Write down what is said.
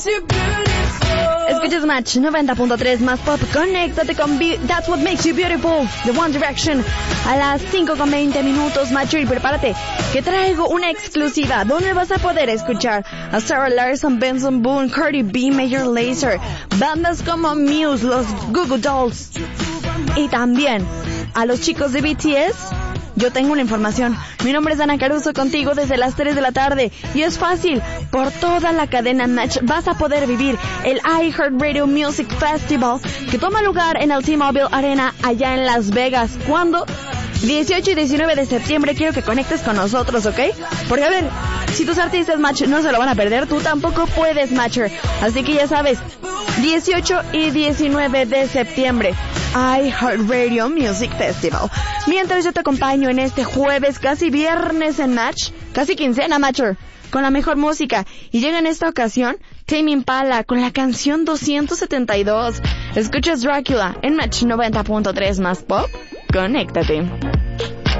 Escuchas Match 90.3 más pop. Conéctate con That's What Makes You Beautiful de One Direction a las 5:20 Matcher, y prepárate que traigo una exclusiva donde vas a poder escuchar a Sarah Larson, Benson Boone, Cardi B, Major Lazer, bandas como Muse, los Goo Goo Dolls y también a los chicos de BTS. Yo tengo una información. Mi nombre es Ana Caruso, contigo desde las 3 de la tarde. Y es fácil, por toda la cadena Match vas a poder vivir el iHeartRadio Music Festival, que toma lugar en el T-Mobile Arena allá en Las Vegas. ¿Cuándo? 18 y 19 de septiembre. Quiero que conectes con nosotros, ¿ok? Porque a ver, si tus artistas Match no se lo van a perder, tú tampoco puedes, Matcher. Así que ya sabes, 18 y 19 de septiembre, iHeartRadio Music Festival. Mientras yo te acompaño en este jueves, casi viernes en Match, casi quincena, Matcher, con la mejor música. Y llega en esta ocasión Tame Impala con la canción 272. Escuchas Dracula en Match 90.3 más pop. Conéctate.